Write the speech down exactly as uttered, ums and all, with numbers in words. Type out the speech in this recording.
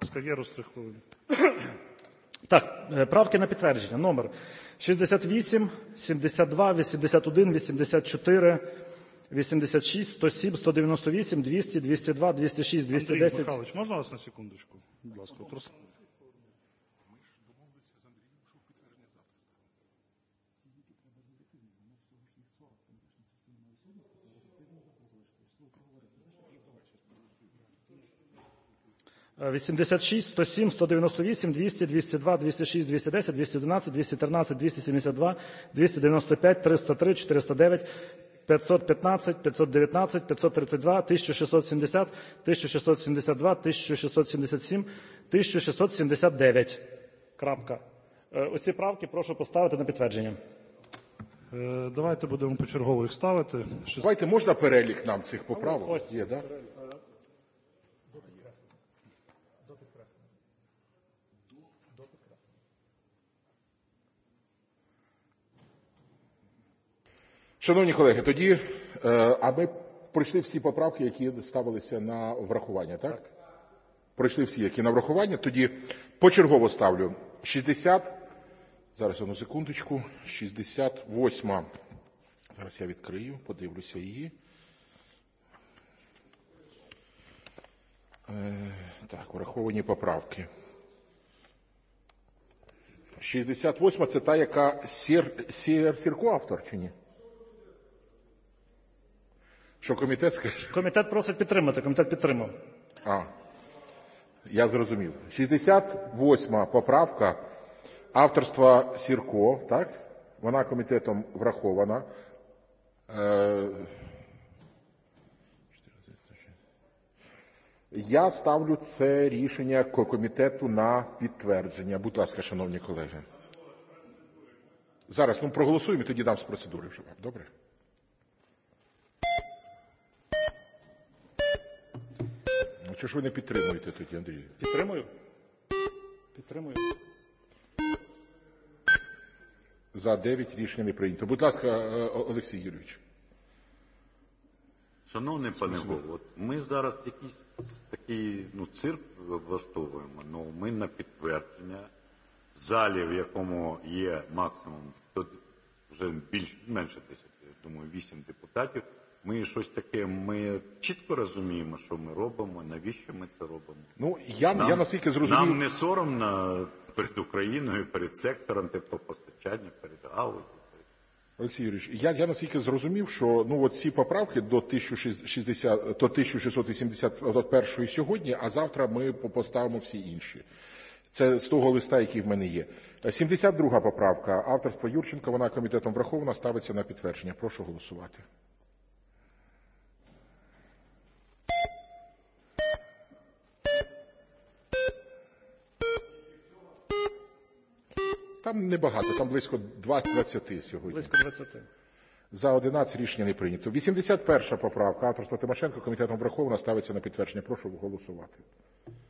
Скагерус, три хвилини. Так, правки на підтвердження. Номер шістдесят вісім, сімдесят два, вісімдесят один, вісімдесят чотири, вісімдесят шість, сто сім, сто дев'яносто вісім, двісті, двісті два, двісті шість, двісті десять. Андрій Михайлович, можна вас на секундочку? Будь ласка. Трус... вісімдесят шість, сто сім, сто дев'яносто вісім, двісті, двісті два, двісті шість, двісті десять, двісті одинадцять, двісті тринадцять, двісті сімдесят два, двісті дев'яносто п'ять, триста три, чотириста дев'ять, п'ятсот п'ятнадцять, п'ятсот дев'ятнадцять, п'ятсот тридцять два, тисяча шістсот сімдесят, тисяча шістсот сімдесят два, тисяча шістсот сімдесят сім, тисяча шістсот сімдесят дев'ять. Крапка. Оці правки прошу поставити на підтвердження. Давайте будемо почергово їх ставити. Давайте, можна перелік нам цих поправок? Ось. Є, да? Шановні колеги, тоді, а ми пройшли всі поправки, які ставилися на врахування, так? Так. Пройшли всі, які на врахування. Тоді почергово ставлю шістдесят, зараз одну секундочку, шістдесят восьма. Зараз я відкрию, подивлюся її. Е, так, враховані поправки. шістдесят восьма – це та, яка Сір, Сір, Сірко автор, чи ні? Що комітет скаже? Комітет просить підтримати, комітет підтримав. А, я зрозумів. шістдесят восьма поправка авторства Сірко, так? Вона комітетом врахована. Е... Я ставлю це рішення комітету на підтвердження. Будь ласка, шановні колеги. Зараз, ну, проголосуємо і тоді дам з процедури вже вам. Добре? Ну, чого ж ви не підтримуєте тоді, Андрій? Підтримую. Підтримую. За дев'ять рішення не прийнято. Будь ласка, Олексій Юрійович. Шановний пане Голово, ми зараз якийсь такий, ну, цирк влаштовуємо, ну, ми на підтвердження в залі, в якому є максимум, тут вже більш, менше десять, я думаю, вісім депутатів, ми щось таке, ми чітко розуміємо, що ми робимо, навіщо ми це робимо. Ну, я, нам, я наскільки зрозумів... Нам не соромно перед Україною, перед сектором теплопостачання, перед галузю. Олексій Юрійович, я, я наскільки зрозумів, що ну, от ці поправки до тисяча шістсот вісімдесят один сьогодні, а завтра ми поставимо всі інші. Це з того листа, який в мене є. сімдесят друга поправка авторства Юрченка, вона комітетом врахована, ставиться на підтвердження. Прошу голосувати. Там небагато, там близько двадцяти сьогодні. Близько двадцяти. За одинадцять рішення не прийнято. вісімдесят перша поправка авторства Тимошенко, комітетом врахована, ставиться на підтвердження. Прошу голосувати.